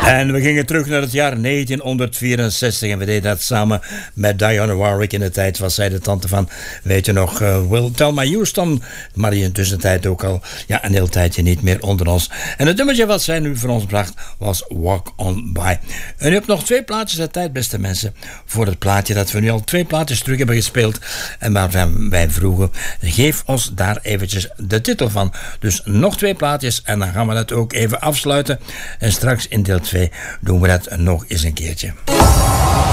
En we gingen terug naar het jaar 1964 en we deden dat samen met Dionne Warwick. In de tijd was zij de tante van, weet je nog, Will Tell My Houston. Maar die in de tussentijd ook al een heel tijdje niet meer onder ons. En het nummertje wat zij nu voor ons bracht was Walk On By. En u hebt nog 2 plaatjes uit tijd, beste mensen, voor het plaatje dat we nu al 2 plaatjes terug hebben gespeeld. En waarvan wij vroegen, geef ons daar eventjes de titel van. Dus nog 2 plaatjes en dan gaan we dat ook even afsluiten. En straks in deel 2 doen we dat nog eens een keertje.